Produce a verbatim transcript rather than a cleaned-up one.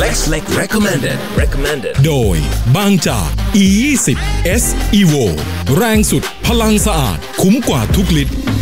Flex Flex recommended recommended โดยบางจาก อี ยี่สิบ เอส Evo แรงสุดพลังสะอาดคุ้มกว่าทุกลิตร